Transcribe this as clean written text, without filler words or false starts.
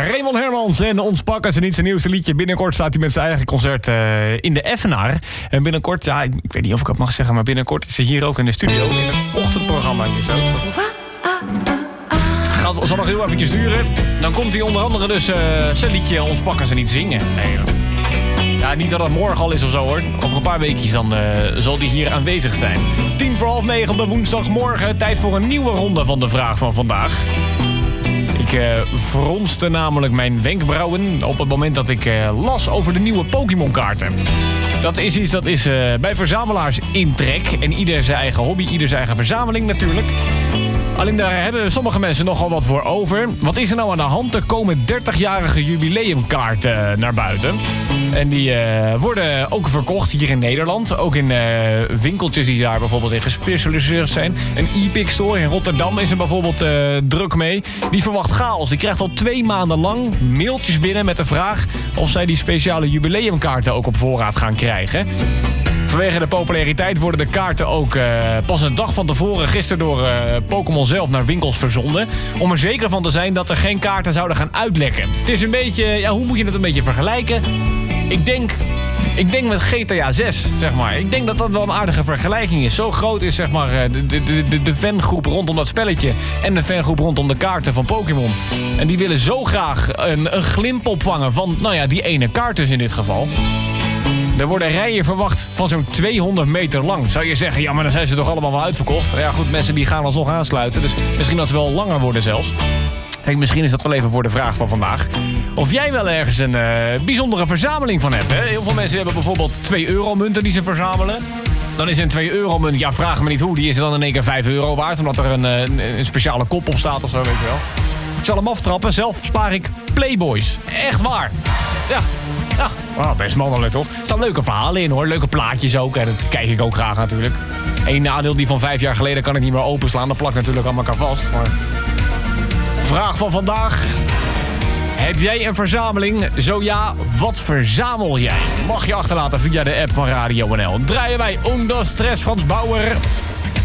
Raymond Hermans en Ons pakken ze niet zijn nieuwste liedje. Binnenkort staat hij met zijn eigen concert in de Effenaar. En binnenkort, ja, ik weet niet of ik het mag zeggen, maar binnenkort is hij hier ook in de studio in het ochtendprogramma. Hier zo. Het zal nog heel eventjes duren. Dan komt hij onder andere dus zijn liedje Ons pakken ze niet zingen. Nee, ja, niet dat het morgen al is of zo hoor. Over een paar weekjes dan zal hij hier aanwezig zijn. 8:10 op de woensdagmorgen. Tijd voor een nieuwe ronde van de vraag van vandaag. Ik fronste namelijk mijn wenkbrauwen op het moment dat ik las over de nieuwe Pokémon-kaarten. Dat is iets dat is bij verzamelaars in trek. En ieder zijn eigen hobby, ieder zijn eigen verzameling natuurlijk. Alleen daar hebben sommige mensen nogal wat voor over. Wat is er nou aan de hand? Er komen 30-jarige jubileumkaarten naar buiten. En die worden ook verkocht hier in Nederland. Ook in winkeltjes die daar bijvoorbeeld in gespecialiseerd zijn. Een Epic Store in Rotterdam is er bijvoorbeeld druk mee. Die verwacht chaos. Die krijgt al 2 maanden lang mailtjes binnen met de vraag of zij die speciale jubileumkaarten ook op voorraad gaan krijgen. Vanwege de populariteit worden de kaarten ook pas een dag van tevoren gisteren door Pokémon zelf naar winkels verzonden. Om er zeker van te zijn dat er geen kaarten zouden gaan uitlekken. Het is een beetje, ja, hoe moet je het een beetje vergelijken? Ik denk met GTA 6, zeg maar. Ik denk dat dat wel een aardige vergelijking is. Zo groot is, zeg maar, de fangroep rondom dat spelletje en de fangroep rondom de kaarten van Pokémon. En die willen zo graag een glimp opvangen van, nou ja, die ene kaart dus in dit geval. Er worden rijen verwacht van zo'n 200 meter lang. Zou je zeggen, ja, maar dan zijn ze toch allemaal wel uitverkocht? Ja goed, mensen die gaan alsnog aansluiten. Dus misschien dat ze wel langer worden zelfs. Kijk, misschien is dat wel even voor de vraag van vandaag. Of jij wel ergens een bijzondere verzameling van hebt. Hè? Heel veel mensen hebben bijvoorbeeld 2-euro-munten die ze verzamelen. Dan is een 2-euro-munt, ja, vraag me niet hoe, die is dan in één keer 5 euro waard. Omdat er een speciale kop op staat of zo, weet je wel. Ik zal hem aftrappen. Zelf spaar ik Playboys. Echt waar. Ja. Ja, oh, best mannelijk toch? Er staan leuke verhalen in hoor, leuke plaatjes ook. En dat kijk ik ook graag natuurlijk. Eén nadeel, die van 5 jaar geleden kan ik niet meer openslaan. Dat plakt natuurlijk aan elkaar vast. Maar... Vraag van vandaag. Heb jij een verzameling? Zo ja, wat verzamel jij? Mag je achterlaten via de app van Radio NL. Draaien wij Onder Stress Frans Bauer.